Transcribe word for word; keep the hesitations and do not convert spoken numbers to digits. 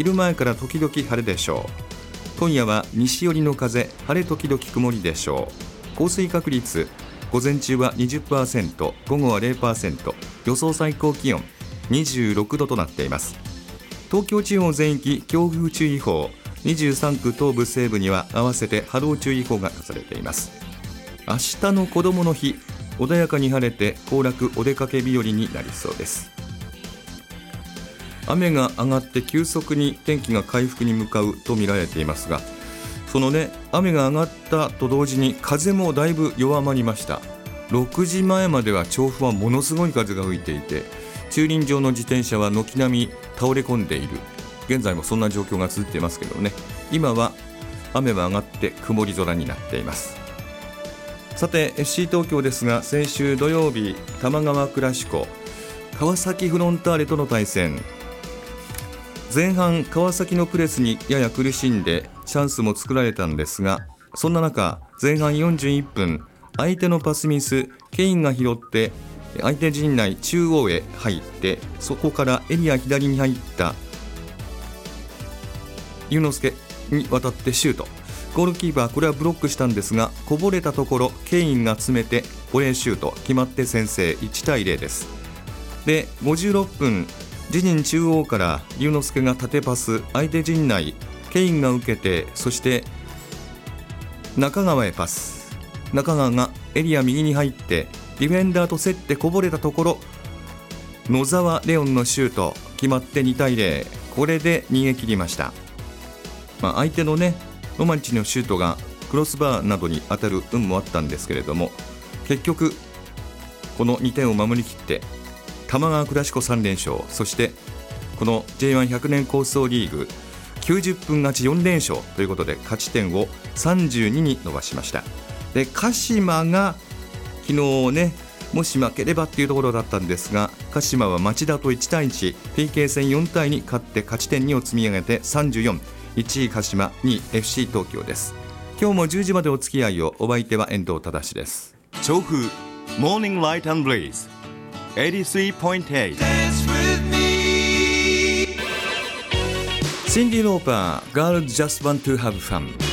昼前から時々晴れでしょう。今夜は西寄りの風、晴れ時々曇りでしょう。降水確率、午前中は にじゅっパーセント、午後は ゼロパーセント、予想最高気温にじゅうろくどとなっています。東京地方全域強風注意報、にじゅうさんく東部西部には合わせて波浪注意報が出されています。明日のこどもの日、穏やかに晴れて行楽お出かけ日和になりそうです。雨が上がって急速に天気が回復に向かうと見られていますが、そのね、雨が上がったと同時に風もだいぶ弱まりました。ろくじまえまでは調布はものすごい風が吹いていて、駐輪場の自転車は軒並み倒れ込んでいる。現在もそんな状況が続いていますけどね。今は雨は上がって曇り空になっています。さて エフシー 東京ですが、先週土曜日、多摩川クラシコ川崎フロンターレとの対戦、前半川崎のプレスにやや苦しんでチャンスも作られたんですが、そんな中前半よんじゅういっぷん、相手のパスミス、ケインが拾って相手陣内中央へ入って、そこからエリア左に入った龍之介に渡ってシュート。ゴールキーパー、これはブロックしたんですが、こぼれたところケインが詰めてボレーシュート決まって先制、いちたいゼロです。でごじゅうろっぷん、自陣中央から龍之介が縦パス、相手陣内ケインが受けて、そして中川へパス、中川がエリア右に入ってディフェンダーと競ってこぼれたところ、野沢レオンのシュート決まってにたいゼロ、これで逃げ切りました。まあ、相手のねロマンチのシュートがクロスバーなどに当たる運もあったんですけれども、結局このにてんを守りきって多摩川クラシコさんれんしょう、そしてこの ジェイワンひゃく 年構想リーグきゅうじゅっぷん勝ちよんれんしょうということで、勝ち点をさんじゅうにに伸ばしました。で鹿島が昨日ね、もし負ければっていうところだったんですが、鹿島は町田といちたいいち、 ピーケー 戦よんたいに勝って勝ち点にを積み上げてさんじゅうよん、いちい鹿島、にい エフシー 東京です。今日もじゅうじまでお付き合いを。お相手は遠藤忠です。 調布モーニングライト&ブリーズ エイティスリーポイントエイト。 シンディ・ローパー Girls Just Want to Have Fun。